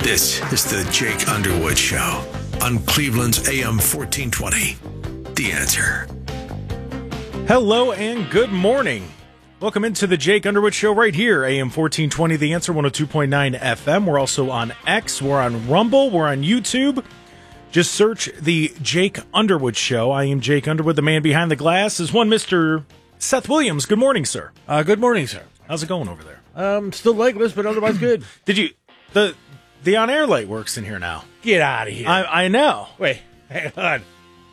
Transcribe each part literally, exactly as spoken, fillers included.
This is the Jake Underwood Show on Cleveland's A M fourteen twenty. The Answer. Hello and good morning. Welcome into the Jake Underwood Show right here, A M fourteen twenty, The Answer, one oh two point nine F M. We're also on X, we're on Rumble, we're on YouTube. Just search the Jake Underwood Show. I am Jake Underwood. The man behind the glass is one Mister Seth Williams. Good morning, sir. Uh, good morning, sir. How's it going over there? Um, still legless, but otherwise good. Did you... The the on-air light works in here now. Get out of here. I, I know. Wait, hang on.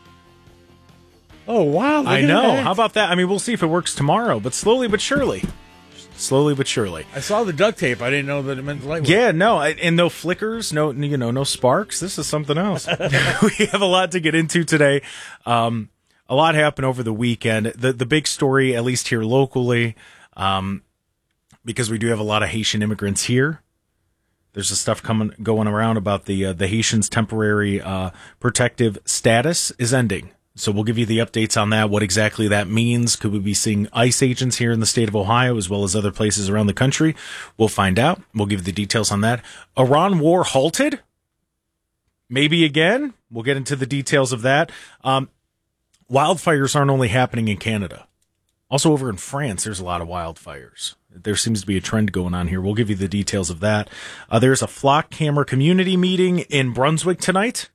Oh, wow. I know. How about that? I mean, we'll see if it works tomorrow, but slowly but surely. Slowly but surely. I saw the duct tape. I didn't know that it meant the light work. Yeah, no, and no flickers, no, you know, no sparks. This is something else. We have a lot to get into today. Um, a lot happened over the weekend. The the big story, at least here locally, um, because we do have a lot of Haitian immigrants here. There's the stuff coming going around about the uh, the Haitians' temporary uh, protective status is ending. So we'll give you the updates on that, what exactly that means. Could we be seeing ICE agents here in the state of Ohio as well as other places around the country? We'll find out. We'll give you the details on that. Iran war halted? Maybe again? We'll get into the details of that. Um, wildfires aren't only happening in Canada. Also over in France, there's a lot of wildfires. There seems to be a trend going on here. We'll give you the details of that. Uh, there's a flock camera community meeting in Brunswick tonight.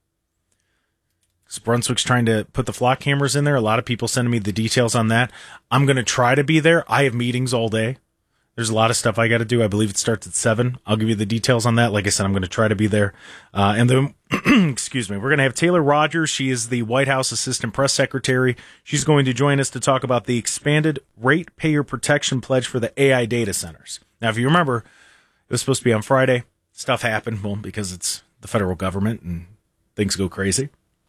Brunswick's trying to put the flock cameras in there. A lot of people sending me the details on that. I'm going to try to be there. I have meetings all day. There's a lot of stuff I got to do. I believe it starts at seven. I'll give you the details on that. Like I said, I'm going to try to be there. Uh, and then, excuse me, we're going to have Taylor Rogers. She is the White House Assistant Press Secretary. She's going to join us to talk about the expanded ratepayer protection pledge for the A I data centers. Now, if you remember, it was supposed to be on Friday. Stuff happened, well, because it's the federal government and things go crazy.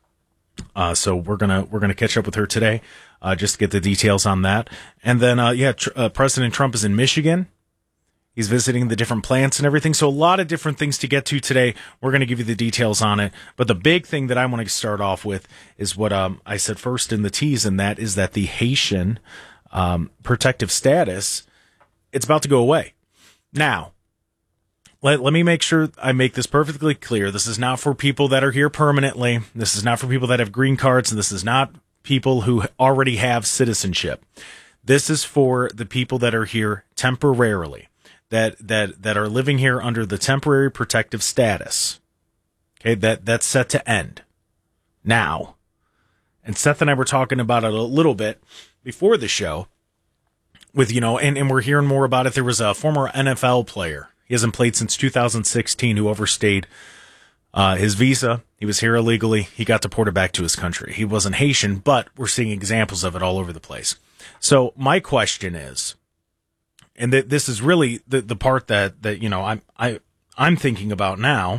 Uh, so we're gonna we're gonna catch up with her today, uh, just to get the details on that. And then, uh, yeah, tr- uh, President Trump is in Michigan. He's visiting the different plants and everything. So a lot of different things to get to today. We're gonna give you the details on it. But the big thing that I want to start off with is what um, I said first in the tease, and that is that the Haitian um, protective status, it's about to go away. Now, Let, let me make sure I make this perfectly clear. This is not for people that are here permanently. This is not for people that have green cards. And this is not people who already have citizenship. This is for the people that are here temporarily, that that that are living here under the temporary protective status. Okay, that that's set to end now. And Seth and I were talking about it a little bit before the show with, you know, and, and we're hearing more about it. There was a former N F L player. He hasn't played since two thousand sixteen, who overstayed uh, his visa. He was here illegally. He got deported back to his country. He wasn't Haitian, but we're seeing examples of it all over the place. So my question is, and th- this is really the, the part that, that, you know, I'm, I, I'm thinking about now.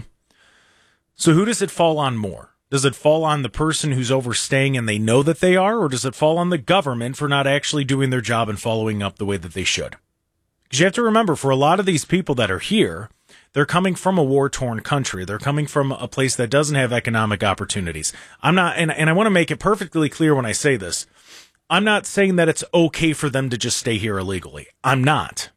So who does it fall on more? Does it fall on the person who's overstaying and they know that they are, or does it fall on the government for not actually doing their job and following up the way that they should? Because you have to remember, for a lot of these people that are here, they're coming from a war-torn country. They're coming from a place that doesn't have economic opportunities. I'm not, and, and I want to make it perfectly clear when I say this, I'm not saying that it's okay for them to just stay here illegally. I'm not.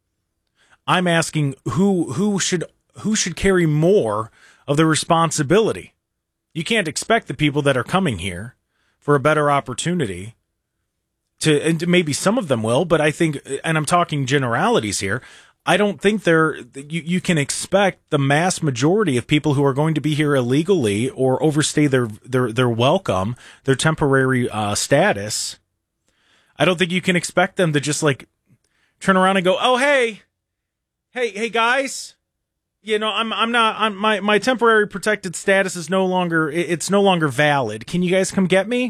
I'm asking who who should who should carry more of the responsibility. You can't expect the people that are coming here for a better opportunity to, and maybe some of them will, but I think, and I'm talking generalities here, I don't think they're, you, you can expect the mass majority of people who are going to be here illegally or overstay their, their, their welcome, their temporary uh, status. I don't think you can expect them to just like turn around and go, oh, hey, hey, hey guys, you know, I'm, I'm not, I'm, my, my temporary protected status is no longer, it's no longer valid. Can you guys come get me?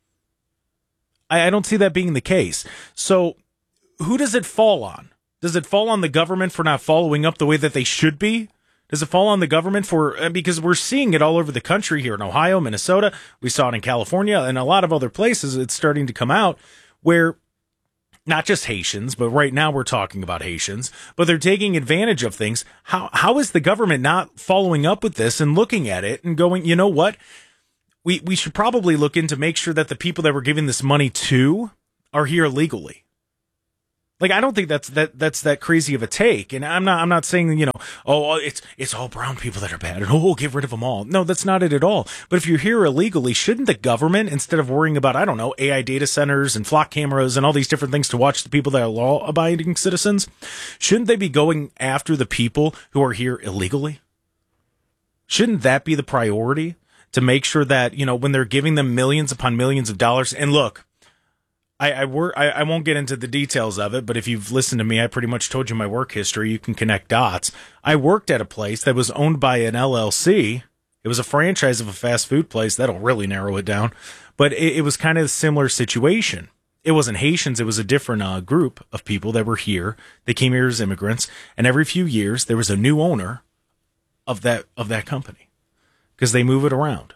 I don't see that being the case. So who does it fall on? Does it fall on the government for not following up the way that they should be? Does it fall on the government for, because we're seeing it all over the country here in Ohio, Minnesota. We saw it in California and a lot of other places. It's starting to come out where not just Haitians, but right now we're talking about Haitians, but they're taking advantage of things. How, how is the government not following up with this and looking at it and going, you know what? We we should probably look into make sure that the people that we're giving this money to are here legally. Like, I don't think that's that that's that crazy of a take. And I'm not I'm not saying, you know, oh, it's it's all brown people that are bad and oh, get rid of them all. No, that's not it at all. But if you're here illegally, shouldn't the government, instead of worrying about, I don't know, A I data centers and flock cameras and all these different things to watch the people that are law-abiding citizens, shouldn't they be going after the people who are here illegally? Shouldn't that be the priority, to make sure that, you know, when they're giving them millions upon millions of dollars, and look, I, I work. I, I won't get into the details of it, but if you've listened to me, I pretty much told you my work history. You can connect dots. I worked at a place that was owned by an L L C. It was a franchise of a fast food place. That'll really narrow it down. But it, it was kind of a similar situation. It wasn't Haitians. It was a different uh, group of people that were here. They came here as immigrants, and every few years there was a new owner of that of that company because they move it around.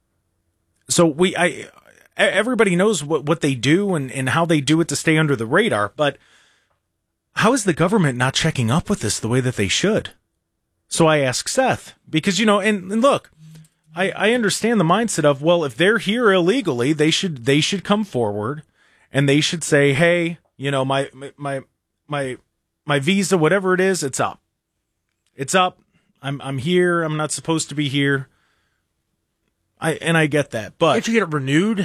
So we, I. Everybody knows what, what they do and, and how they do it to stay under the radar, but how is the government not checking up with this the way that they should? So I ask Seth, because, you know, and, and look, I, I understand the mindset of, well, if they're here illegally, they should they should come forward and they should say, hey, you know, my my my my visa, whatever it is, it's up. It's up. I'm I'm here. I'm not supposed to be here. I and I get that, but Can't you get it renewed?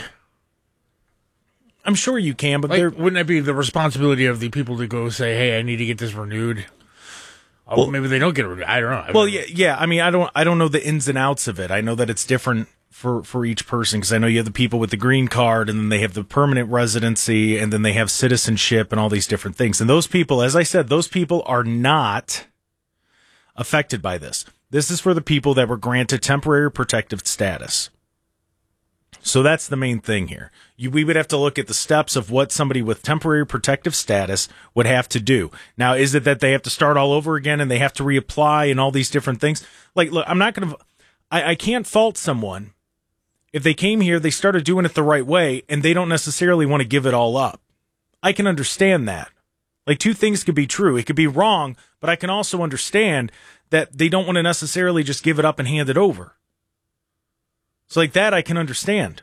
I'm sure you can, but like, there wouldn't that be the responsibility of the people to go say, "Hey, I need to get this renewed"? Oh, well, maybe they don't get it renewed. I don't know. I well, don't yeah, know. yeah. I mean, I don't, I don't know the ins and outs of it. I know that it's different for for each person because I know you have the people with the green card, and then they have the permanent residency, and then they have citizenship, and all these different things. And those people, as I said, those people are not affected by this. This is for the people that were granted temporary protective status. So that's the main thing here. You, we would have to look at the steps of what somebody with temporary protective status would have to do. Now, is it that they have to start all over again and they have to reapply and all these different things? Like, look, I'm not going to, I can't fault someone if they came here, they started doing it the right way, and they don't necessarily want to give it all up. I can understand that. Like, two things could be true. It could be wrong, but I can also understand that they don't want to necessarily just give it up and hand it over. So like that, I can understand.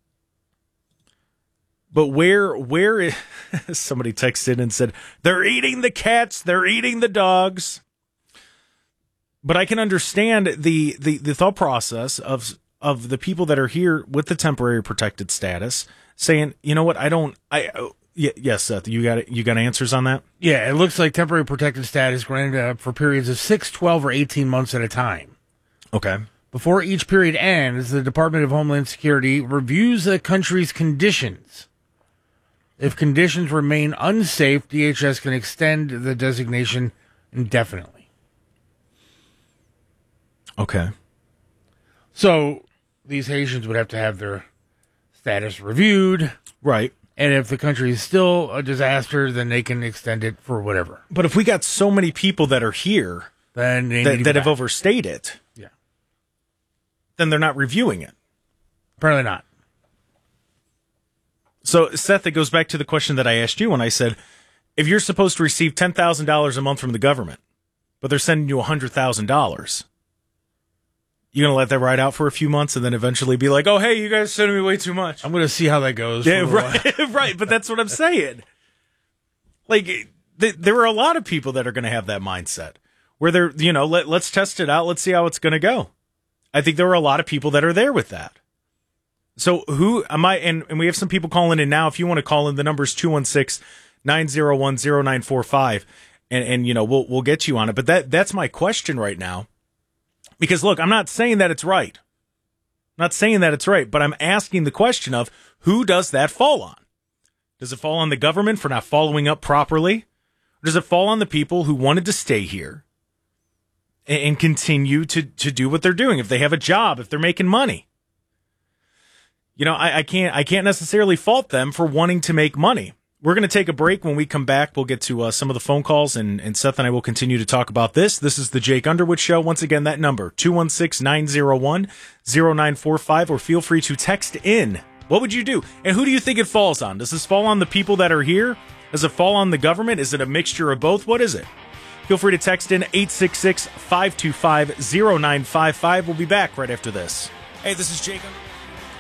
But where, where is, somebody texted and said, they're eating the cats, they're eating the dogs. But I can understand the, the, the thought process of, of the people that are here with the temporary protected status saying, you know what, I don't, I, oh, y- yes, Seth, you got you got answers on that? Yeah, it looks like temporary protected status granted uh, for periods of six, twelve, or eighteen months at a time. Okay. Before each period ends, the Department of Homeland Security reviews the country's conditions. If conditions remain unsafe, D H S can extend the designation indefinitely. Okay. So these Haitians would have to have their status reviewed. Right. And if the country is still a disaster, then they can extend it for whatever. But if we got so many people that are here then they that, need to that go have back. overstayed it, Yeah. then they're not reviewing it. Apparently not. So, Seth, it goes back to the question that I asked you when I said, if you're supposed to receive ten thousand dollars a month from the government, but they're sending you one hundred thousand dollars, you going to let that ride out for a few months and then eventually be like, oh, hey, you guys are sending me way too much? I'm going to see how that goes. Yeah, right, right. But that's what I'm saying. Like, th- there are a lot of people that are going to have that mindset where they're, you know, let, let's test it out. Let's see how it's going to go. I think there are a lot of people that are there with that. So who am I? And, and we have some people calling in now. If you want to call in, the number is two one six, nine zero one, zero nine four five. And, and, you know, we'll, we'll get you on it. But that, that's my question right now. Because look, I'm not saying that it's right. I'm not saying that it's right, but I'm asking the question of who does that fall on? Does it fall on the government for not following up properly? Or does it fall on the people who wanted to stay here and, and continue to, to do what they're doing? If they have a job, if they're making money. You know, I, I can't I can't necessarily fault them for wanting to make money. We're going to take a break. When we come back, we'll get to uh, some of the phone calls, and, and Seth and I will continue to talk about this. This is the Jake Underwood Show. Once again, that number, two one six, nine zero one, zero nine four five, or feel free to text in. What would you do? And who do you think it falls on? Does this fall on the people that are here? Does it fall on the government? Is it a mixture of both? What is it? Feel free to text in eight six six, five two five, zero nine five five. We'll be back right after this. Hey, this is Jake Underwood.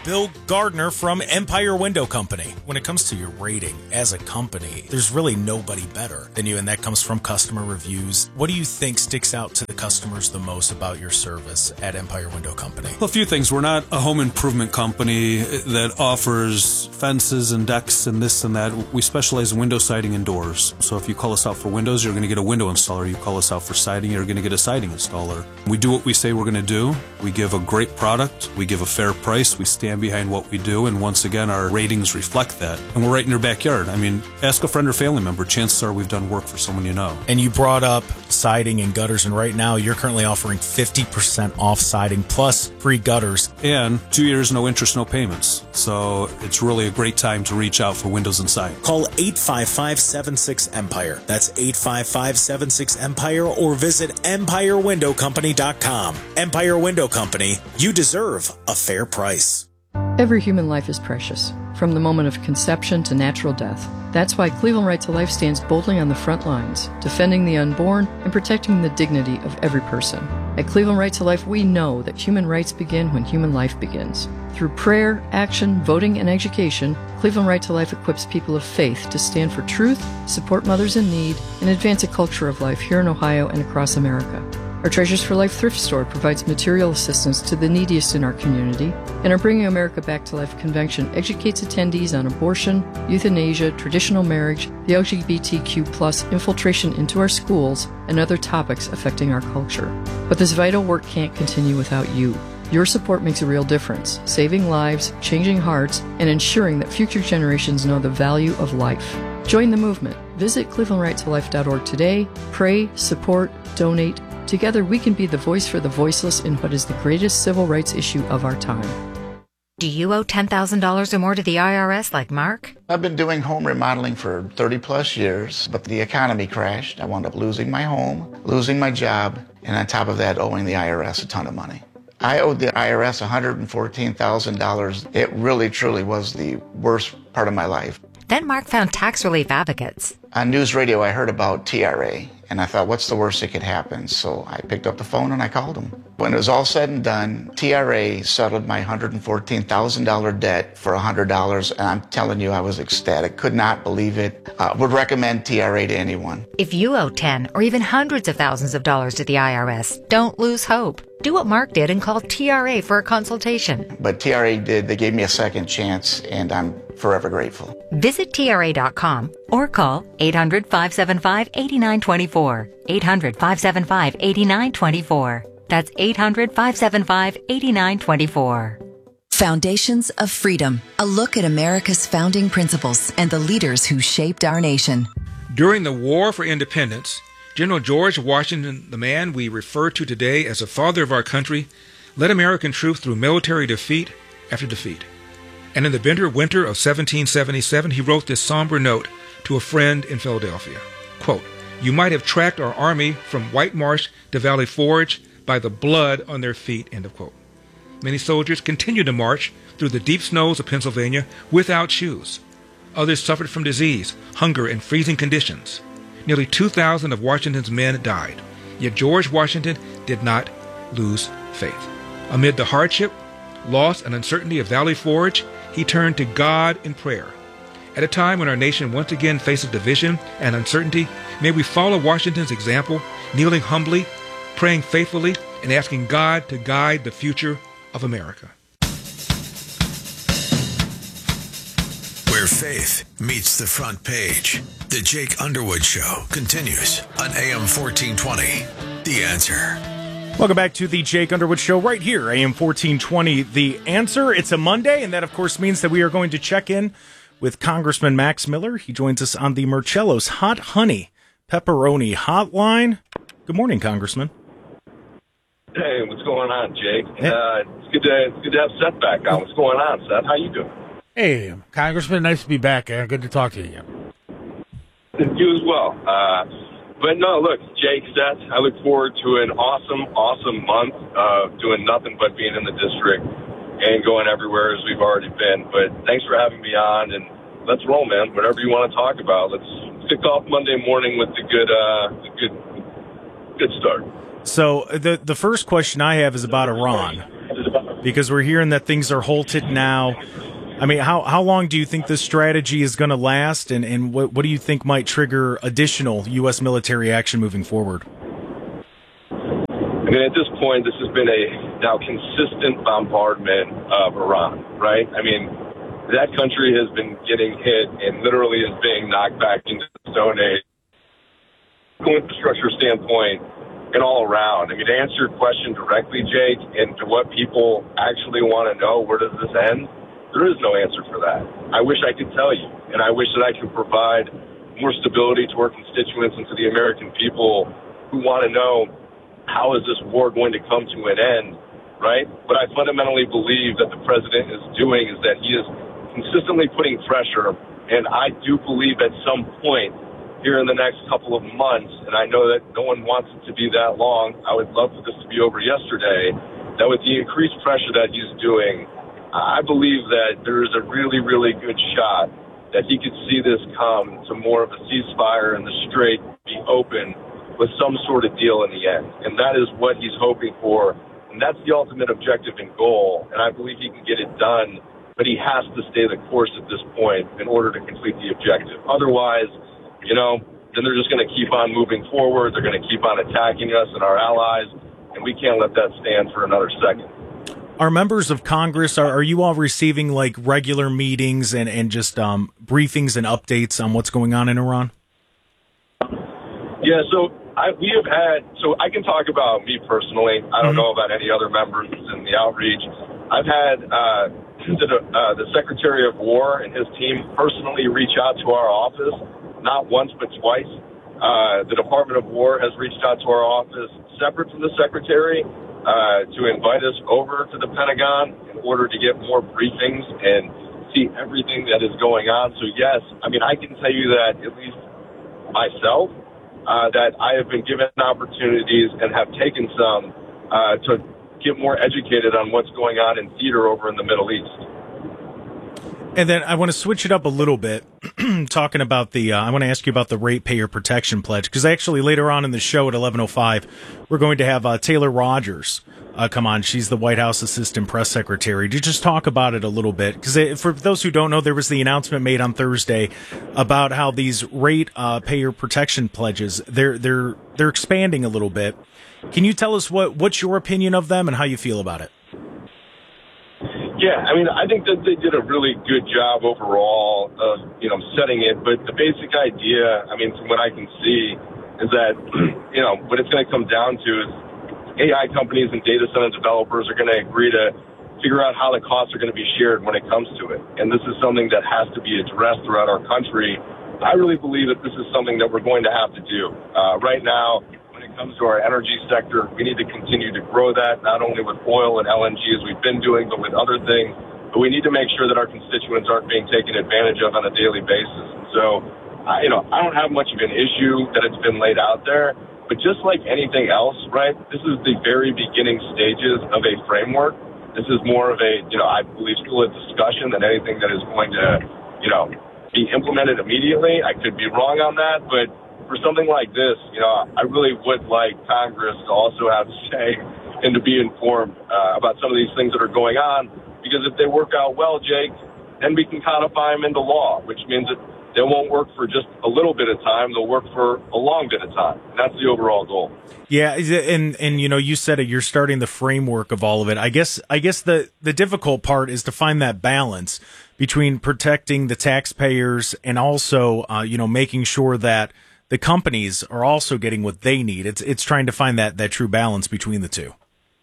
Bill Gardner from Empire Window Company. When it comes to your rating as a company, there's really nobody better than you, and that comes from customer reviews. What do you think sticks out to the customers the most about your service at Empire Window Company? Well, a few things. We're not a home improvement company that offers fences and decks and this and that. We specialize in window siding and doors. So if you call us out for windows, you're going to get a window installer. You call us out for siding, you're going to get a siding installer. We do what we say we're going to do. We give a great product. We give a fair price. We stand behind what we do. And once again, our ratings reflect that. And we're right in your backyard. I mean, ask a friend or family member. Chances are we've done work for someone you know. And you brought up siding and gutters, and right now you're currently offering fifty percent off siding plus free gutters. And two years, no interest, no payments. So it's really a great time to reach out for windows and siding. Call eight five five, seven six, EMPIRE. That's eight five five, seven six, EMPIRE, or visit empire window company dot com. Empire Window Company, you deserve a fair price. Every human life is precious, from the moment of conception to natural death. That's why Cleveland Right to Life stands boldly on the front lines, defending the unborn and protecting the dignity of every person. At Cleveland Right to Life, we know that human rights begin when human life begins. Through prayer, action, voting, and education, Cleveland Right to Life equips people of faith to stand for truth, support mothers in need, and advance a culture of life here in Ohio and across America. Our Treasures for Life thrift store provides material assistance to the neediest in our community, and our Bringing America Back to Life convention educates attendees on abortion, euthanasia, traditional marriage, the L G B T Q plus infiltration into our schools, and other topics affecting our culture. But this vital work can't continue without you. Your support makes a real difference, saving lives, changing hearts, and ensuring that future generations know the value of life. Join the movement. Visit cleveland right to life dot org today. Pray, support, donate. Together we can be the voice for the voiceless in what is the greatest civil rights issue of our time. Do you owe ten thousand dollars or more to the I R S like Mark? I've been doing home remodeling for thirty plus years, but the economy crashed. I wound up losing my home, losing my job, and on top of that, owing the I R S a ton of money. I owed the I R S one hundred fourteen thousand dollars. It really, truly was the worst part of my life. Then Mark found tax relief advocates. On news radio, I heard about T R A, and I thought, what's the worst that could happen? So I picked up the phone and I called them. When it was all said and done, T R A settled my one hundred fourteen thousand dollars debt for one hundred dollars, and I'm telling you, I was ecstatic. Could not believe it. Uh, would recommend T R A to anyone. If you owe ten or even hundreds of thousands of dollars to the I R S, don't lose hope. Do what Mark did and call T R A for a consultation. But T R A did. They gave me a second chance, and I'm forever grateful. Visit T R A dot com or call eight hundred, five seven five, eight nine two four. eight hundred, five seven five, eight nine two four. That's eight hundred, five seven five, eight nine two four. Foundations of Freedom, a look at America's founding principles and the leaders who shaped our nation. During the War for Independence, General George Washington, the man we refer to today as the father of our country, led American troops through military defeat after defeat. And in the bitter winter of seventeen seventy-seven, he wrote this somber note to a friend in Philadelphia. Quote, "You might have tracked our army from White Marsh to Valley Forge by the blood on their feet," end of quote. Many soldiers continued to march through the deep snows of Pennsylvania without shoes. Others suffered from disease, hunger, and freezing conditions. Nearly two thousand of Washington's men died. Yet George Washington did not lose faith. Amid the hardship, loss, and uncertainty of Valley Forge, he turned to God in prayer. At a time when our nation once again faces division and uncertainty, may we follow Washington's example, kneeling humbly, praying faithfully, and asking God to guide the future of America. Where faith meets the front page. The Jake Underwood Show continues on A M fourteen twenty. The Answer. Welcome back to the Jake Underwood Show right here, A M fourteen twenty. The Answer. It's a Monday, and that, of course, means that we are going to check in with Congressman Max Miller. He joins us on the Marcello's Hot Honey Pepperoni Hotline. Good morning, Congressman. Hey, what's going on, Jake? Uh, it's good to it's good to have Seth back on. What's going on, Seth? How you doing? Hey, Congressman, nice to be back. Uh, good to talk to you again. You as well. Uh, but no, look, Jake, Seth, I look forward to an awesome, awesome month of doing nothing but being in the district and going everywhere as we've already been. But thanks for having me on, and let's roll, man. Whatever you want to talk about, let's kick off Monday morning with the good, uh, the good, good start. So the the first question I have is about Iran. Because we're hearing that things are halted now. I mean, how how long do you think this strategy is going to last, and, and what, what do you think might trigger additional U S military action moving forward? I mean, at this point, this has been a now consistent bombardment of Iran, right? I mean, that country has been getting hit and literally is being knocked back into the Stone Age. From an infrastructure standpoint and all around. I mean, to answer your question directly, Jake, and to what people actually want to know, where does this end? There is no answer for that. I wish I could tell you, and I wish that I could provide more stability to our constituents and to the American people who want to know, how is this war going to come to an end, right? What I fundamentally believe that the president is doing is that he is consistently putting pressure, and I do believe at some point here in the next couple of months, and I know that no one wants it to be that long, I would love for this to be over yesterday, that with the increased pressure that he's doing, I believe that there is a really, really good shot that he could see this come to more of a ceasefire and the strait be open with some sort of deal in the end. And that is what he's hoping for. And that's the ultimate objective and goal. And I believe he can get it done, but he has to stay the course at this point in order to complete the objective. Otherwise, you know, then they're just going to keep on moving forward. They're going to keep on attacking us and our allies, and we can't let that stand for another second. Are members of Congress, are, are you all receiving like regular meetings and, and just um, briefings and updates on what's going on in Iran? Yeah, so I, we have had, so I can talk about me personally. I don't mm-hmm. know about any other members in the outreach. I've had uh, the, uh, the Secretary of War and his team personally reach out to our office, not once but twice. Uh, the Department of War has reached out to our office separate from the Secretary uh, to invite us over to the Pentagon in order to get more briefings and see everything that is going on. So, yes, I mean, I can tell you that at least myself, uh, that I have been given opportunities and have taken some uh, to get more educated on what's going on in theater over in the Middle East. And then I want to switch it up a little bit, talking about the, uh, I want to ask you about the ratepayer protection pledge, because actually later on in the show at eleven oh five, we're going to have uh, Taylor Rogers uh, come on. She's the White House Assistant Press Secretary to just talk about it a little bit. Because for those who don't know, there was the announcement made on Thursday about how these rate uh, payer protection pledges, they're, they're, they're expanding a little bit. Can you tell us what, what's your opinion of them and how you feel about it? Yeah, I mean, I think that they did a really good job overall of, you know, setting it. But the basic idea, I mean, from what I can see, is that, you know, what it's going to come down to is A I companies and data center developers are going to agree to figure out how the costs are going to be shared when it comes to it. And this is something that has to be addressed throughout our country. I really believe that this is something that we're going to have to do. Uh, right now, when it comes to our energy sector, we need to continue to grow that, not only with oil and L N G as we've been doing, but with other things. But we need to make sure that our constituents aren't being taken advantage of on a daily basis. So, I, you know, I don't have much of an issue that it's been laid out there. But just like anything else, right, this is the very beginning stages of a framework. This is more of a, you know, I believe still a discussion than anything that is going to, you know, be implemented immediately. I could be wrong on that, but for something like this, you know, I really would like Congress to also have a say and to be informed uh, about some of these things that are going on, because if they work out well, Jake, then we can codify them into law, which means that they won't work for just a little bit of time. They'll work for a long bit of time. And that's the overall goal. Yeah, and and you know, you said it. You're starting the framework of all of it. I guess I guess the the difficult part is to find that balance between protecting the taxpayers and also, uh, you know, making sure that the companies are also getting what they need. It's it's trying to find that, that true balance between the two.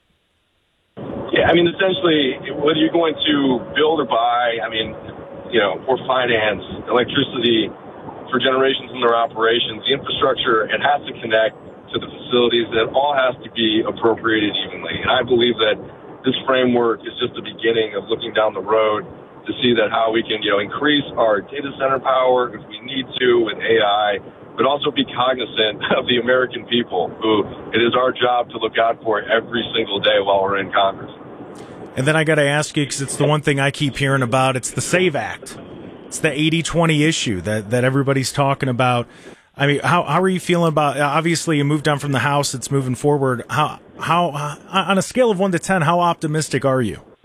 Yeah, I mean, essentially, whether you're going to build or buy, I mean, you know, or finance electricity for generations in their operations, the infrastructure, it has to connect to the facilities. It all has to be appropriated evenly. And I believe that this framework is just the beginning of looking down the road to see that how we can, you know, increase our data center power if we need to with A I, but also be cognizant of the American people who it is our job to look out for every single day while we're in Congress. And then I got to ask you, because it's the one thing I keep hearing about, it's the SAVE Act. It's the eighty twenty issue that, that everybody's talking about. I mean, how how are you feeling about, obviously you moved on from the House, it's moving forward. How, how, on a scale of one to ten, how optimistic are you?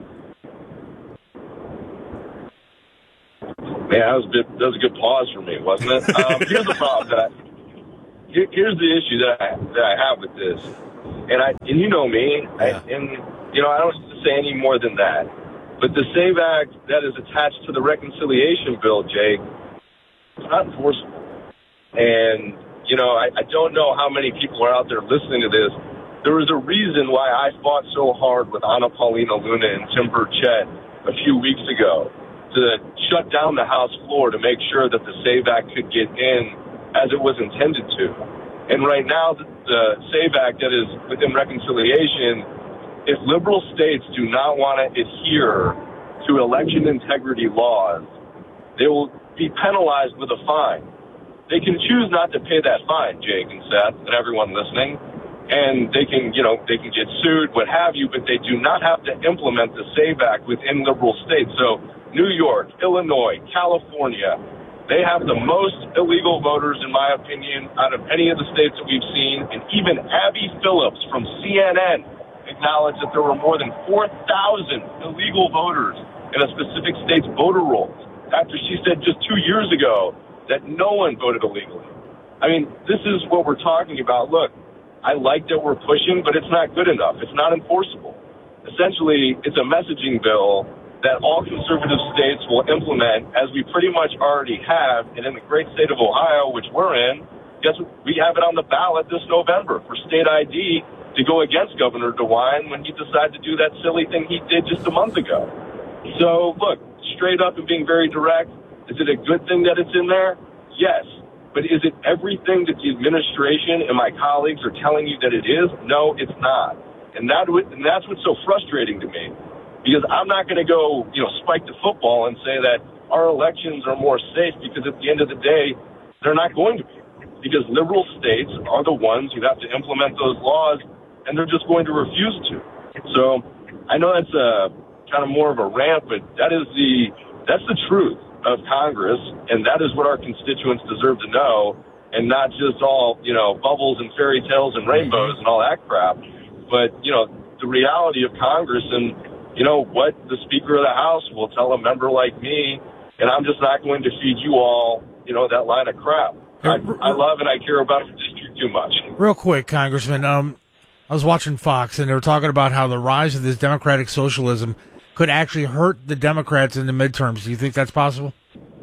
Yeah, that was a bit, that was a good pause for me, wasn't it? Um, here's the problem that I, here, here's the issue that I, that I have with this, and I and you know me, I, and you know I don't have to say any more than that. But the SAVE Act that is attached to the reconciliation bill, Jake, it's not enforceable. And you know I, I don't know how many people are out there listening to this. There was a reason why I fought so hard with Anna Paulina Luna and Tim Burchett a few weeks ago to shut down the House floor to make sure that the SAVE Act could get in as it was intended to. And right now, the, the SAVE Act that is within reconciliation, if liberal states do not want to adhere to election integrity laws, they will be penalized with a fine. They can choose not to pay that fine, Jake and Seth and everyone listening, and they can, you know, they can get sued, what have you, but they do not have to implement the SAVE Act within liberal states. So New York, Illinois, California, they have the most illegal voters, in my opinion, out of any of the states that we've seen. And even Abby Phillips from C N N acknowledged that there were more than four thousand illegal voters in a specific state's voter rolls after she said just two years ago that no one voted illegally. I mean, this is what we're talking about. Look, I like that we're pushing, but it's not good enough. It's not enforceable. Essentially, it's a messaging bill that all conservative states will implement, as we pretty much already have. And in the great state of Ohio, which we're in, guess what? We have it on the ballot this November for state I D to go against Governor DeWine when he decided to do that silly thing he did just a month ago. So, look, straight up and being very direct, is it a good thing that it's in there? Yes. But is it everything that the administration and my colleagues are telling you that it is? No, it's not. And that and that's what's so frustrating to me. Because I'm not going to go, you know, spike the football and say that our elections are more safe, because at the end of the day, they're not going to be. Because liberal states are the ones who have to implement those laws, and they're just going to refuse to. So I know that's a kind of more of a rant, but that is the that's the truth of Congress, and that is what our constituents deserve to know, and not just all, you know, bubbles and fairy tales and rainbows and all that crap, but, you know, the reality of Congress and, you know, what the Speaker of the House will tell a member like me, and I'm just not going to feed you all, you know, that line of crap. I, I love and I care about the district too much. Real quick, Congressman, um, I was watching Fox, and they were talking about how the rise of this democratic socialism could actually hurt the Democrats in the midterms. Do you think that's possible?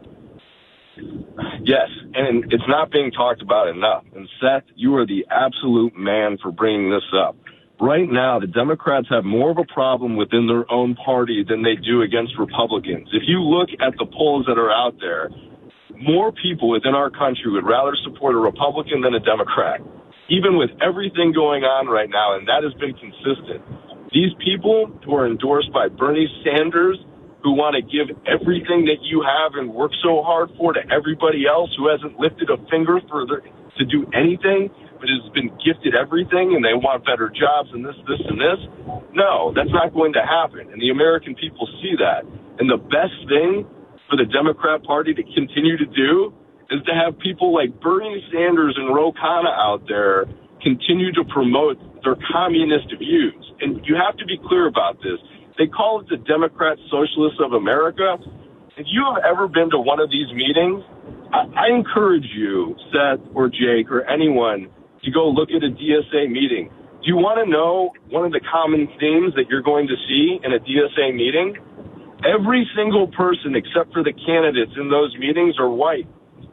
Yes, and it's not being talked about enough. And Seth, you are the absolute man for bringing this up. Right now, the Democrats have more of a problem within their own party than they do against Republicans. If you look at the polls that are out there, more people within our country would rather support a Republican than a Democrat, even with everything going on right now, and that has been consistent. These people who are endorsed by Bernie Sanders, who want to give everything that you have and work so hard for to everybody else who hasn't lifted a finger for their, to do anything, but has been gifted everything, and they want better jobs and this, this, and this. No, that's not going to happen, and the American people see that. And the best thing for the Democrat Party to continue to do is to have people like Bernie Sanders and Ro Khanna out there continue to promote their communist views. And you have to be clear about this. They call it the Democrat Socialists of America. If you have ever been to one of these meetings, I, I encourage you, Seth or Jake or anyone, to go look at a D S A meeting. Do you want to know one of the common themes that you're going to see in a D S A meeting? Every single person except for the candidates in those meetings are white.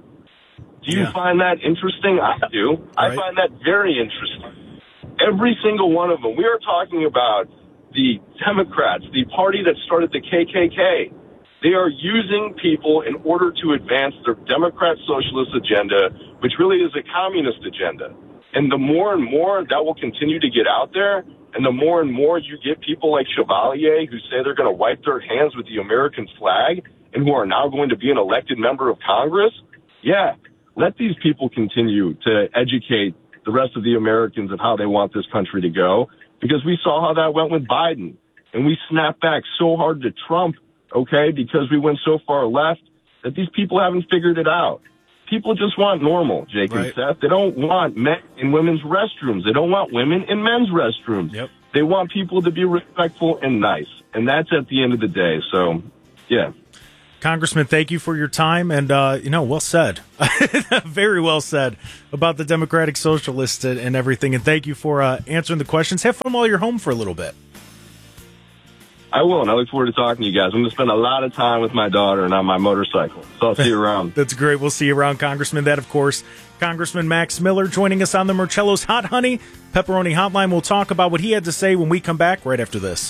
Do you yeah. find that interesting? I do. Right. I find that very interesting. Every single one of them. We are talking about the Democrats, the party that started the K K K. They are using people in order to advance their Democrat socialist agenda, which really is a communist agenda. And the more and more that will continue to get out there, and the more and more you get people like Chevalier who say they're going to wipe their hands with the American flag and who are now going to be an elected member of Congress, yeah, let these people continue to educate the rest of the Americans of how they want this country to go, because we saw how that went with Biden. And we snapped back so hard to Trump, okay, because we went so far left that these people haven't figured it out. People just want normal, Jake right. and Seth. They don't want men in women's restrooms. They don't want women in men's restrooms. Yep. They want people to be respectful and nice. And that's at the end of the day. So, yeah. Congressman, thank you for your time, and, uh, you know, well said. Very well said about the Democratic Socialists and, and everything, and thank you for uh, answering the questions. Have fun while you're home for a little bit. I will, and I look forward to talking to you guys. I'm going to spend a lot of time with my daughter and on my motorcycle, so I'll see you around. That's great. We'll see you around, Congressman. That, of course, Congressman Max Miller joining us on the Marcello's Hot Honey Pepperoni Hotline. We'll talk about what he had to say when we come back right after this.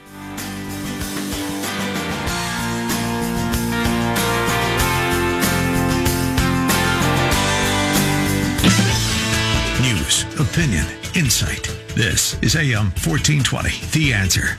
News, opinion, insight. This is A M fourteen twenty, The Answer.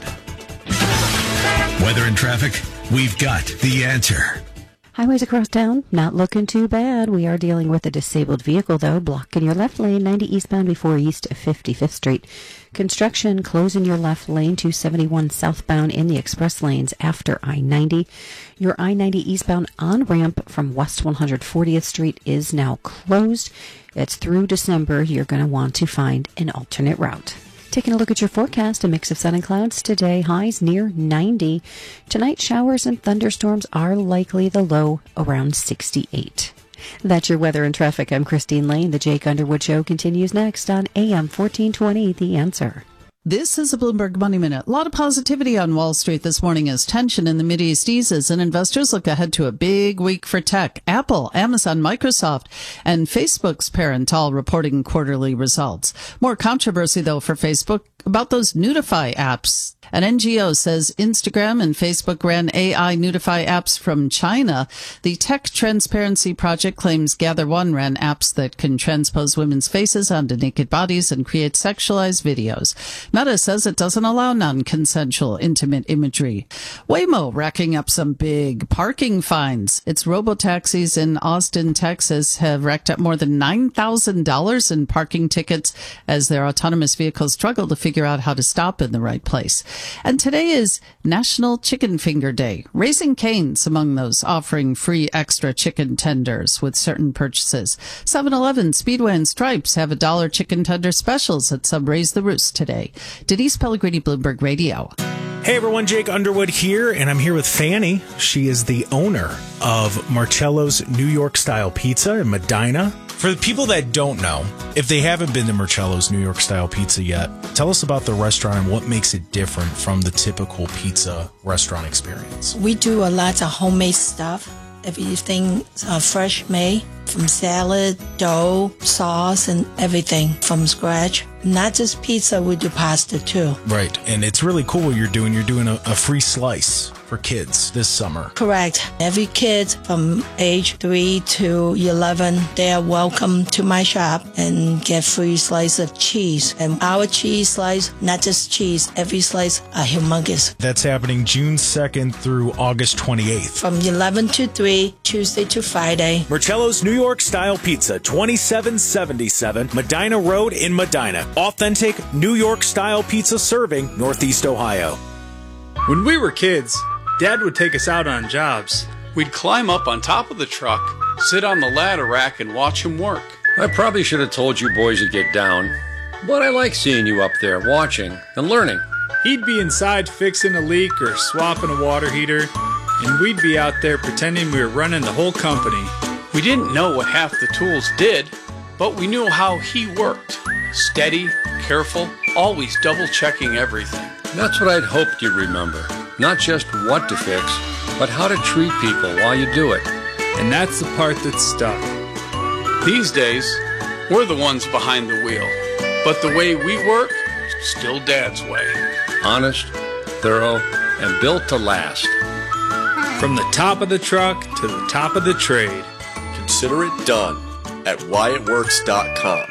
Weather and traffic, we've got the answer. Highways across town, not looking too bad. We are dealing with a disabled vehicle, though, blocking your left lane, ninety eastbound before east of fifty-fifth Street. Construction closing your left lane, two seventy-one southbound in the express lanes after I ninety. Your I ninety eastbound on-ramp from West one hundred fortieth Street is now closed. It's through December. You're going to want to find an alternate route. Taking a look at your forecast, a mix of sun and clouds today, highs near ninety. Tonight, showers and thunderstorms are likely, the low around sixty-eight. That's your weather and traffic. I'm Christine Lane. The Jake Underwood Show continues next on A M fourteen twenty, The Answer. This is a Bloomberg Money Minute. A lot of positivity on Wall Street this morning as tension in the Mideast eases and investors look ahead to a big week for tech. Apple, Amazon, Microsoft, and Facebook's parent all reporting quarterly results. More controversy, though, for Facebook about those Nudify apps. An N G O says Instagram and Facebook ran A I Nudify apps from China. The Tech Transparency Project claims Gather One ran apps that can transpose women's faces onto naked bodies and create sexualized videos. Meta says it doesn't allow non-consensual intimate imagery. Waymo racking up some big parking fines. Its robotaxis in Austin, Texas have racked up more than nine thousand dollars in parking tickets as their autonomous vehicles struggle to figure out how to stop in the right place. And today is National Chicken Finger Day. Raising Cane's among those offering free extra chicken tenders with certain purchases. seven eleven, Speedway, and Stripes have a dollar chicken tender specials at some Raise the Roost today. Denise Pellegrini, Bloomberg Radio. Hey everyone, Jake Underwood here, and I'm here with Fanny. She is the owner of Marcello's New York Style Pizza in Medina. For the people that don't know, if they haven't been to Marcello's New York Style Pizza yet, tell us about the restaurant and what makes it different from the typical pizza restaurant experience. We do a lot of homemade stuff. Everything uh, fresh made, from salad, dough, sauce, and everything from scratch. Not just pizza, we do pasta too. Right, and it's really cool what you're doing. You're doing a, a free slice for kids this summer. Correct. Every kid from age three to eleven, they are welcome to my shop and get free slice of cheese. And our cheese slice, not just cheese, every slice are humongous. That's happening June second through August twenty-eighth. From eleven to three, Tuesday to Friday. Marcello's New York Style Pizza, twenty-seven seventy-seven Medina Road in Medina. Authentic New York Style pizza serving Northeast Ohio. When we were kids, Dad would take us out on jobs. We'd climb up on top of the truck, sit on the ladder rack, and watch him work. I probably should have told you boys to get down, but I like seeing you up there watching and learning. He'd be inside fixing a leak or swapping a water heater, and we'd be out there pretending we were running the whole company. We didn't know what half the tools did, but we knew how he worked. Steady, careful, always double-checking everything. That's what I'd hoped you'd remember. Not just what to fix, but how to treat people while you do it. And that's the part that stuck. These days, we're the ones behind the wheel. But the way we work, still Dad's way. Honest, thorough, and built to last. From the top of the truck to the top of the trade. Consider it done at Wyatt Works dot com.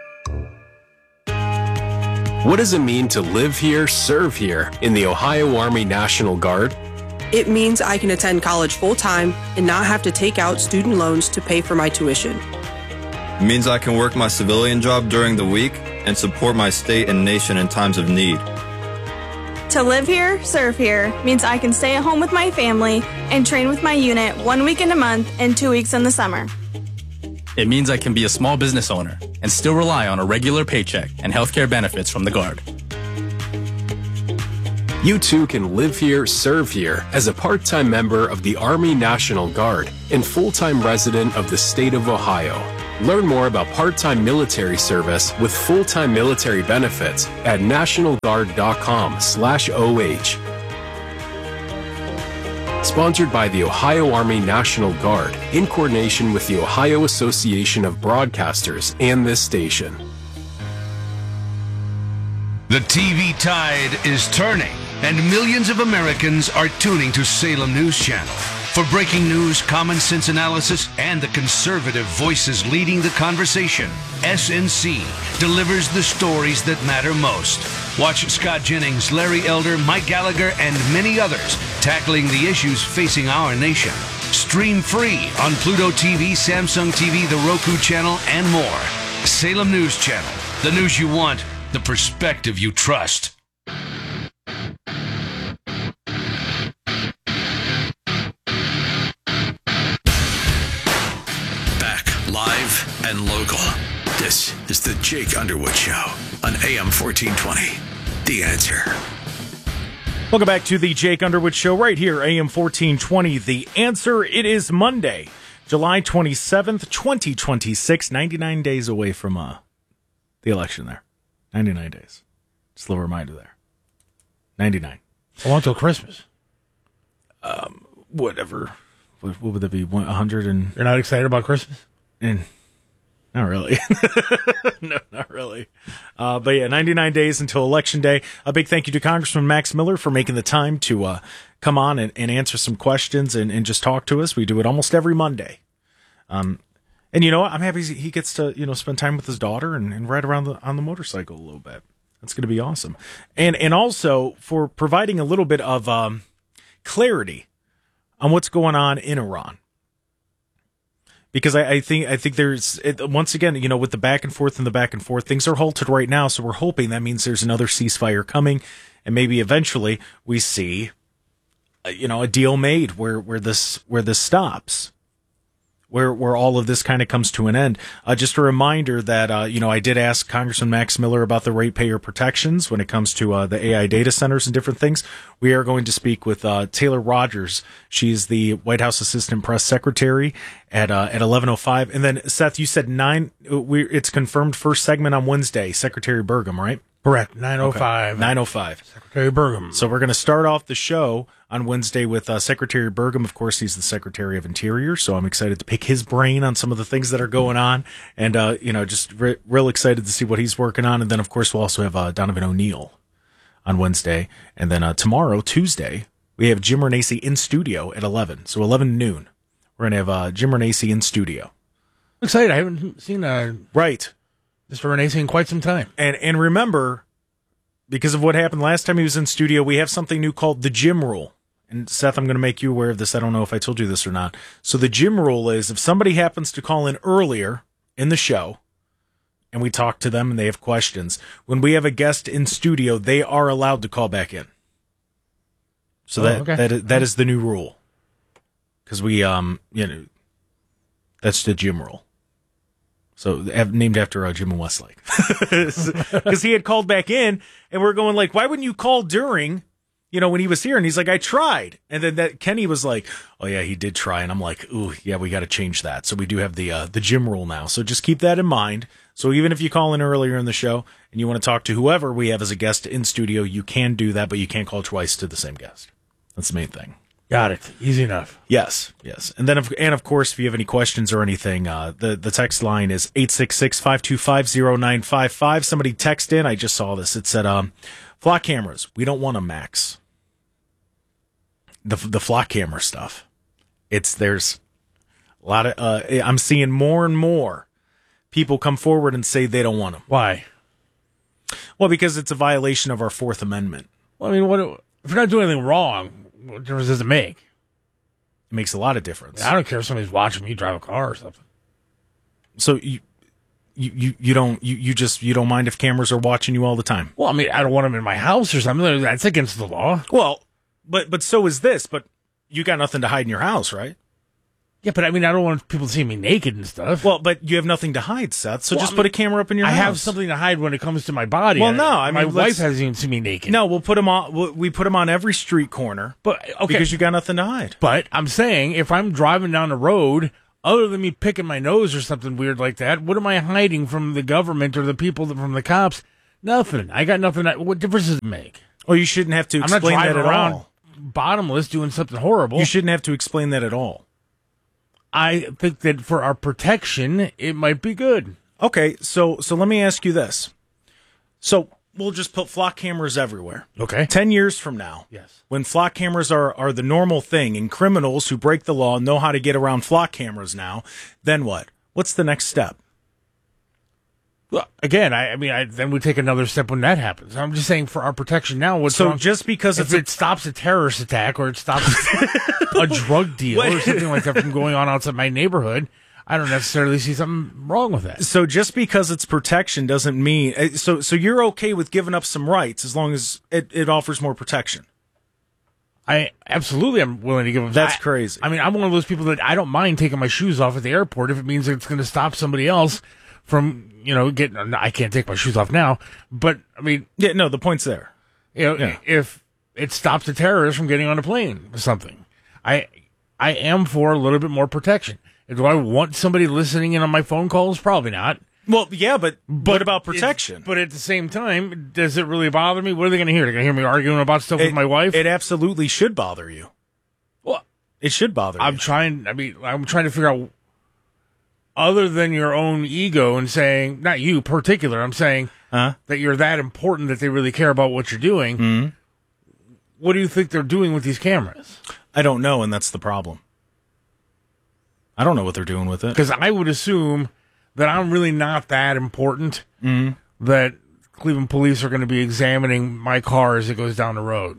What does it mean to live here, serve here in the Ohio Army National Guard? It means I can attend college full-time and not have to take out student loans to pay for my tuition. It means I can work my civilian job during the week and support my state and nation in times of need. To live here, serve here means I can stay at home with my family and train with my unit one weekend a month and two weeks in the summer. It means I can be a small business owner and still rely on a regular paycheck and healthcare benefits from the Guard. You too can live here, serve here as a part-time member of the Army National Guard and full-time resident of the state of Ohio. Learn more about part-time military service with full-time military benefits at nationalguard.com slash OH. Sponsored by the Ohio Army National Guard in coordination with the Ohio Association of Broadcasters and this station. The T V tide is turning, and millions of Americans are tuning to Salem News Channel. For breaking news, common sense analysis, and the conservative voices leading the conversation, S N C delivers the stories that matter most. Watch Scott Jennings, Larry Elder, Mike Gallagher, and many others tackling the issues facing our nation. Stream free on Pluto T V, Samsung T V, the Roku channel, and more. Salem News Channel. The news you want, the perspective you trust. Live and local. This is the Jake Underwood Show on A M fourteen twenty. The Answer. Welcome back to the Jake Underwood Show right here, A M fourteen twenty. The Answer. It is Monday, July twenty-seventh, twenty twenty-six. ninety-nine days away from uh, the election there. ninety-nine days. Just a little reminder there. ninety-nine. I want till Christmas. Um, whatever. What, what would that be? one hundred and... You're not excited about Christmas? And not really. No, not really. Uh, but yeah, ninety-nine days until Election Day. A big thank you to Congressman Max Miller for making the time to uh, come on and, and answer some questions and, and just talk to us. We do it almost every Monday. Um, and you know what? I'm happy he gets to, you know, spend time with his daughter and, and ride around the, on the motorcycle a little bit. That's going to be awesome. And, and also for providing a little bit of um, clarity on what's going on in Iran. Because I, I think I think there's, it, once again, you know, with the back and forth and the back and forth, things are halted right now. So we're hoping that means there's another ceasefire coming. And maybe eventually we see, uh, you know, a deal made where, where this where this stops. Where where all of this kind of comes to an end. Uh, just a reminder that, uh, you know, I did ask Congressman Max Miller about the ratepayer protections when it comes to uh, the A I data centers and different things. We are going to speak with uh, Taylor Rogers. She's the White House Assistant Press Secretary at uh, at eleven oh five. And then, Seth, you said nine. We It's confirmed first segment on Wednesday, Secretary Burgum, right? Correct. nine oh five. Okay. nine oh five. Secretary Burgum. So we're going to start off the show on Wednesday with uh, Secretary Burgum. Of course, he's the Secretary of Interior, so I'm excited to pick his brain on some of the things that are going on. And, uh, you know, just re- real excited to see what he's working on. And then, of course, we'll also have uh, Donovan O'Neill on Wednesday. And then uh, tomorrow, Tuesday, we have Jim Renacci in studio at eleven. So eleven noon. We're going to have uh, Jim Renacci in studio. I'm excited. I haven't seen uh, right. Mister Renacci in quite some time. And and remember, because of what happened last time he was in studio, we have something new called the Jim Rule. And Seth, I'm going to make you aware of this. I don't know if I told you this or not. So the Jim Rule is if somebody happens to call in earlier in the show and we talk to them and they have questions, when we have a guest in studio, they are allowed to call back in. So oh, that, okay. that, is, that is the new rule. Because we, um, you know, that's the Jim Rule. So named after uh, Jim and Westlake. Because he had called back in and we're going like, why wouldn't you call during, you know, when he was here? And he's like, I tried. And then that Kenny was like, oh yeah, he did try. And I'm like, ooh, yeah, we got to change that. So we do have the, uh, the Jim Rule now. So just keep that in mind. So even if you call in earlier in the show and you want to talk to whoever we have as a guest in studio, you can do that, but you can't call twice to the same guest. That's the main thing. Got it. Easy enough. Yes, yes. And then, of, and of course, if you have any questions or anything, uh, the, the text line is eight six six, five two five, zero nine five five. Somebody text in. I just saw this. It said, um, flock cameras. We don't want them, Max. The, the flock camera stuff. It's, there's a lot of, uh, I'm seeing more and more people come forward and say they don't want them. Why? Well, because it's a violation of our Fourth Amendment. Well, I mean, what, if you're not doing anything wrong, what difference does it make? It makes a lot of difference. I don't care if somebody's watching me drive a car or something. So you, you, you, you don't, you, you just, you don't mind if cameras are watching you all the time? Well, I mean, I don't want them in my house or something. That's against the law. Well, but, but so is this, but you got nothing to hide in your house, right? Yeah, but I mean, I don't want people to see me naked and stuff. Well, but you have nothing to hide, Seth. So Well, just I put mean, a camera up in your I house. have something to hide when it comes to my body. Well, no, I my mean, wife let's- hasn't even seen me naked. No, we'll put them on. We'll, we put them on every street corner. But okay, because you got nothing to hide. But I'm saying, if I'm driving down the road, other than me picking my nose or something weird like that, what am I hiding from the government or the people that, from the cops? Nothing. I got nothing. To, what difference does it make? Well, you shouldn't have to I'm not explain that driving at around all. bottomless doing something horrible. You shouldn't have to explain that at all. I think that for our protection, it might be good. Okay, so so let me ask you this. So we'll just put flock cameras everywhere. Okay. Ten years from now, yes, when flock cameras are, are the normal thing and criminals who break the law know how to get around flock cameras now, then what? What's the next step? Well, again, I, I mean, I, then we take another step when that happens. I'm just saying for our protection now. What's So wrong? just because if it's a- it stops a terrorist attack or it stops a drug deal or something like that from going on outside my neighborhood, I don't necessarily see something wrong with that. So just because it's protection doesn't mean eh, so. So you're okay with giving up some rights as long as it, it offers more protection. I absolutely am willing to give them. That's I- crazy. I mean, I'm one of those people that I don't mind taking my shoes off at the airport if it means it's going to stop somebody else from, you know, getting. I can't take my shoes off now, but I mean, yeah, no, the point's there. You know, Yeah. if it stops a terrorist from getting on a plane or something, I I am for a little bit more protection. Do I want somebody listening in on my phone calls? Probably not. Well, yeah, but what about protection? But at the same time, does it really bother me? What are they going to hear? They're going to hear me arguing about stuff It- with my wife? It absolutely should bother you. Well, it should bother I'm you. trying. I mean, I'm trying to figure out. Other than your own ego and saying, not you particular, I'm saying huh? that you're that important that they really care about what you're doing. Mm-hmm. What do you think they're doing with these cameras? I don't know, and that's the problem. I don't know what they're doing with it. Because I would assume that I'm really not that important, Mm-hmm. that Cleveland police are going to be examining my car as it goes down the road.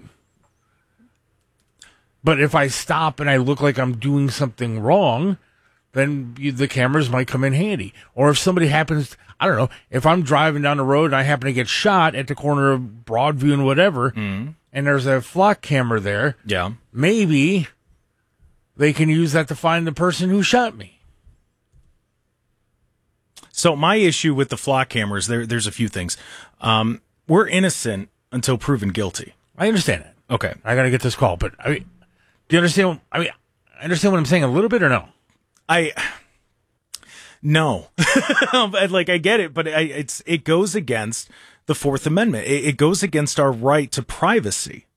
But if I stop and I look like I'm doing something wrong, then you, the cameras might come in handy. Or if somebody happens, I don't know, if I'm driving down the road and I happen to get shot at the corner of Broadview and whatever, Mm-hmm. and there's a flock camera there, Yeah. maybe they can use that to find the person who shot me. So my issue with the flock cameras, there, there's a few things. Um, we're innocent until proven guilty. I understand that. Okay. I got to get this call, but I mean, do you understand? I mean, I understand what I'm saying a little bit or no? I no, like I get it, but I, it's it goes against the Fourth Amendment. It, it goes against our right to privacy.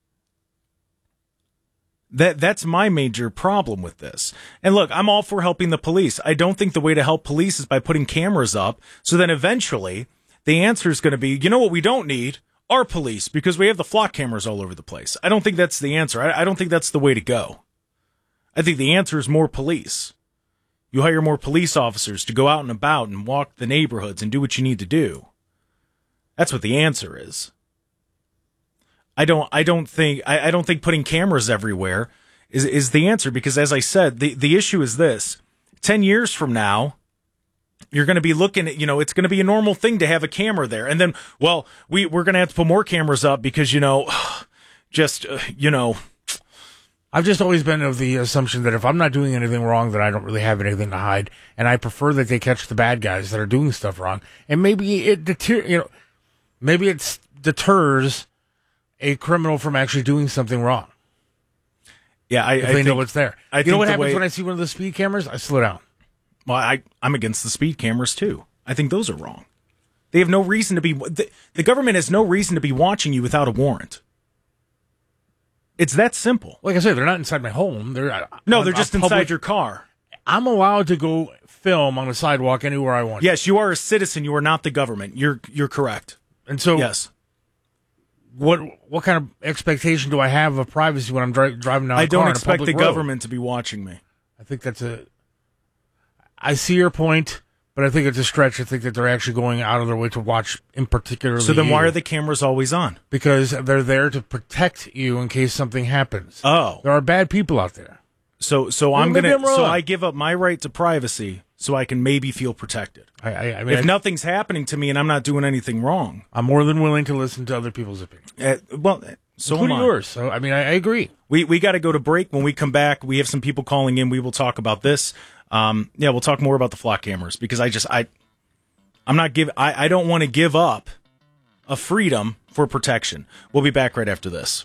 That that's my major problem with this. And look, I'm all for helping the police. I don't think the way to help police is by putting cameras up. So then eventually the answer is going to be, you know what we don't need? Our police, because we have the flock cameras all over the place. I don't think that's the answer. I, I don't think that's the way to go. I think the answer is more police. You hire more police officers to go out and about and walk the neighborhoods and do what you need to do. That's what the answer is. I don't I don't think I, I don't think putting cameras everywhere is is the answer, because as I said, the, the issue is this. Ten years from now, you're going to be looking at, you know, it's going to be a normal thing to have a camera there. And then, well, we, we're going to have to put more cameras up because, you know, just, uh, you know. I've just always been of the assumption that if I'm not doing anything wrong, that I don't really have anything to hide. And I prefer that they catch the bad guys that are doing stuff wrong. And maybe it deter, you know, maybe it deters a criminal from actually doing something wrong. Yeah, I, if I they think, know it's there. I you know what the happens way, when I see one of the speed cameras? I slow down. Well, I, I'm against the speed cameras too. I think those are wrong. They have no reason to be, the, the government has no reason to be watching you without a warrant. It's that simple. Like I said, they're not inside my home. They're No, on they're a just public- inside your car. I'm allowed to go film on the sidewalk anywhere I want. Yes, you are a citizen. You are not the government. You're you're correct. And so, yes. What what kind of expectation do I have of privacy when I'm dri- driving down? I a don't car on a expect the public road? government to be watching me. I think that's a. I see your point, but I think it's a stretch. I think that they're actually going out of their way to watch, in particular. So then, you. why are the cameras always on? Because they're there to protect you in case something happens. Oh, there are bad people out there. So so Well, I'm maybe gonna I'm wrong. so I give up my right to privacy so I can maybe feel protected. I, I, I mean, if I, nothing's happening to me and I'm not doing anything wrong, I'm more than willing to listen to other people's opinions. Uh, well, So including am I. yours. So, I mean, I, I agree. We we got to go to break. When we come back, we have some people calling in. We will talk about this. Um, yeah, we'll talk more about the flock cameras because I just I, I'm not give I, I don't want to give up a freedom for protection. We'll be back right after this.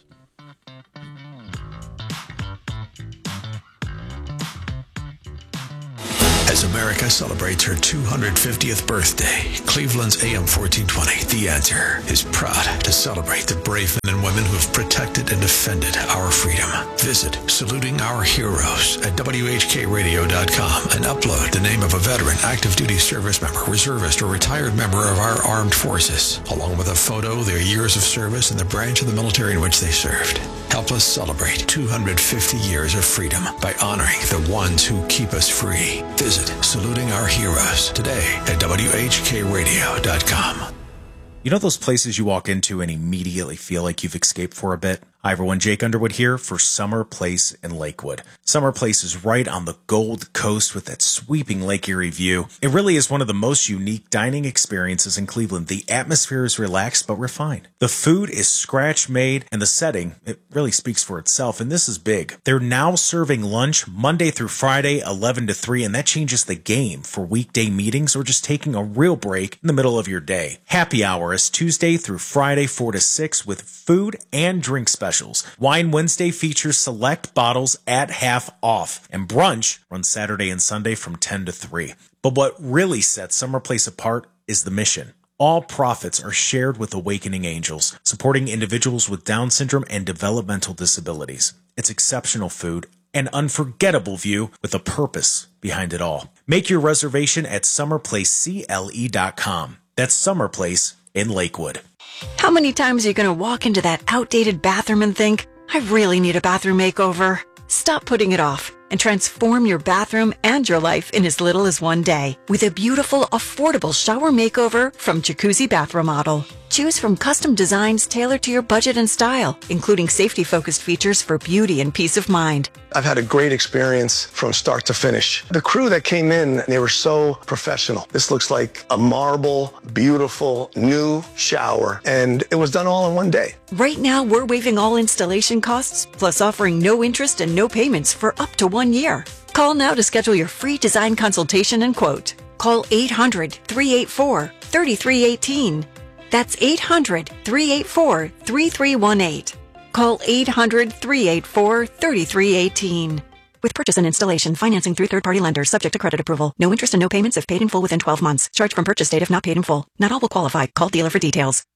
As America celebrates her two hundred fiftieth birthday, Cleveland's A M fourteen twenty, The Answer, is proud to celebrate the brave men and women who have protected and defended our freedom. Visit Saluting Our Heroes at W H K radio dot com and upload the name of a veteran, active duty service member, reservist, or retired member of our armed forces, along with a photo, their years of service, and the branch of the military in which they served. Help us celebrate two hundred fifty years of freedom by honoring the ones who keep us free. Visit Saluting Our Heroes today at W H K radio dot com. You know those places you walk into and immediately feel like you've escaped for a bit? Hi everyone, Jake Underwood here for Summer Place in Lakewood. Summer Place is right on the Gold Coast with that sweeping Lake Erie view. It really is one of the most unique dining experiences in Cleveland. The atmosphere is relaxed but refined. The food is scratch made and the setting, it really speaks for itself, and this is big. They're now serving lunch Monday through Friday, eleven to three, and that changes the game for weekday meetings or just taking a real break in the middle of your day. Happy hour is Tuesday through Friday, four to six with food and drink specials. Wine Wednesday features select bottles at half off, and brunch runs Saturday and Sunday from ten to three. But what really sets Summer Place apart is the mission. All profits are shared with Awakening Angels, supporting individuals with Down syndrome and developmental disabilities. It's exceptional food, an unforgettable view with a purpose behind it all. Make your reservation at summer place C L E dot com. That's Summer Place in Lakewood. How many times are you going to walk into that outdated bathroom and think, I really need a bathroom makeover? Stop putting it off and transform your bathroom and your life in as little as one day with a beautiful, affordable shower makeover from Jacuzzi Bath Remodel. Choose from custom designs tailored to your budget and style, including safety-focused features for beauty and peace of mind. I've had a great experience from start to finish. The crew that came in, they were so professional. This looks like a marble, beautiful, new shower, and it was done all in one day. Right now, we're waiving all installation costs, plus offering no interest and no payments for up to one year. Call now to schedule your free design consultation and quote. Call eight hundred, three eight four, three three one eight. That's eight hundred, three eight four, three three one eight. Call eight hundred, three eight four, three three one eight. With purchase and installation, financing through third-party lenders, subject to credit approval. No interest and no payments if paid in full within twelve months. Charge from purchase date if not paid in full. Not all will qualify. Call dealer for details.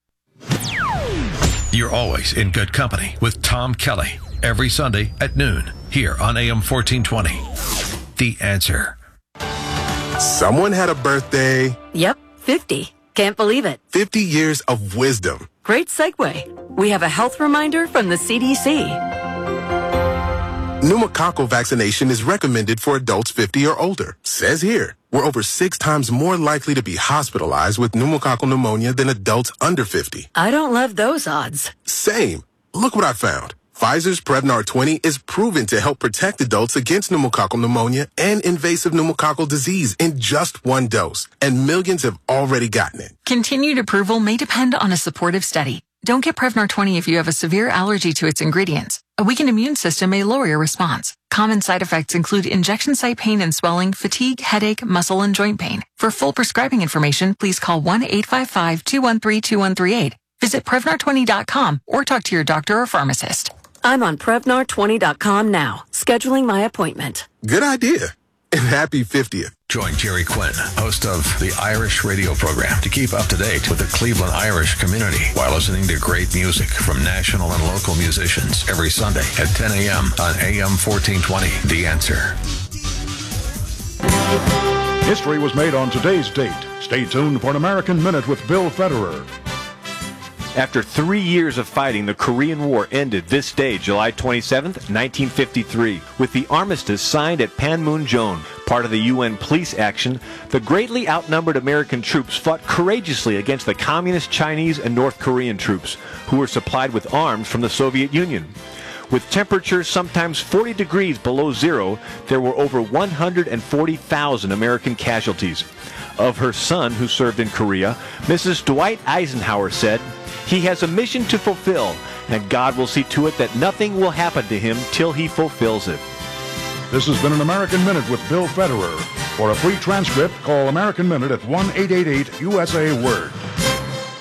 You're always in good company with Tom Kelly every Sunday at noon here on A M fourteen twenty. The Answer. Someone had a birthday. Yep, fifty. Can't believe it. fifty years of wisdom. Great segue. We have a health reminder from the C D C. Pneumococcal vaccination is recommended for adults fifty or older. Says here, we're over six times more likely to be hospitalized with pneumococcal pneumonia than adults under fifty. I don't love those odds. Same. Look what I found. Pfizer's Prevnar twenty is proven to help protect adults against pneumococcal pneumonia and invasive pneumococcal disease in just one dose. And millions have already gotten it. Continued approval may depend on a supportive study. Don't get Prevnar twenty if you have a severe allergy to its ingredients. A weakened immune system may lower your response. Common side effects include injection site pain and swelling, fatigue, headache, muscle, and joint pain. For full prescribing information, please call one eight five five, two one three, two one three eight. Visit Prevnar twenty dot com or talk to your doctor or pharmacist. I'm on Prevnar twenty dot com now, scheduling my appointment. Good idea. And happy fiftieth. Join Jerry Quinn, host of the Irish radio program, to keep up to date with the Cleveland Irish community while listening to great music from national and local musicians every Sunday at ten a.m. on A M fourteen twenty. The Answer. History was made on today's date. Stay tuned for an American Minute with Bill Federer. After three years of fighting, the Korean War ended this day, July twenty-seventh, nineteen fifty-three, with the armistice signed at Panmunjom. Part of the U N police action, the greatly outnumbered American troops fought courageously against the Communist Chinese and North Korean troops, who were supplied with arms from the Soviet Union. With temperatures sometimes forty degrees below zero, there were over one hundred forty thousand American casualties. Of her son, who served in Korea, Missus Dwight Eisenhower said, He has a mission to fulfill, and God will see to it that nothing will happen to him till he fulfills it. This has been an American Minute with Bill Federer. For a free transcript, call American Minute at one eight eight eight U S A Word.